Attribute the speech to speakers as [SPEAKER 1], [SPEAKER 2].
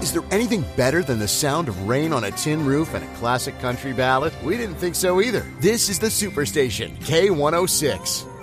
[SPEAKER 1] Is there anything better than the sound of rain on a tin roof and a classic country ballad? We didn't think so either. This is the Superstation, K106.